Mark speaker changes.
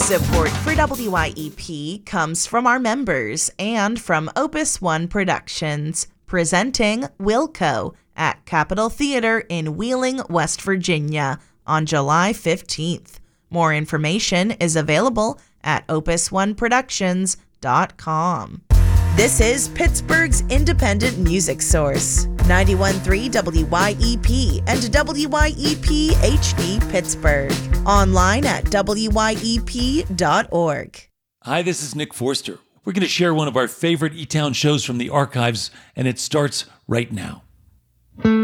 Speaker 1: Support for WYEP comes from our members and from Opus One Productions, presenting Wilco at Capitol Theater in Wheeling, West Virginia on July 15th. More information is available at opusoneproductions.com. This is Pittsburgh's independent music source, 91.3 WYEP and WYEP HD Pittsburgh. Online at wyep.org.
Speaker 2: Hi, this is Nick Forster. We're going to share one of our favorite E-Town shows from the archives, and it starts right now.